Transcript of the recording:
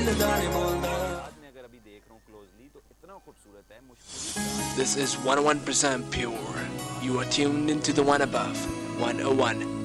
This is 101% pure. You are tuned into the one above, 101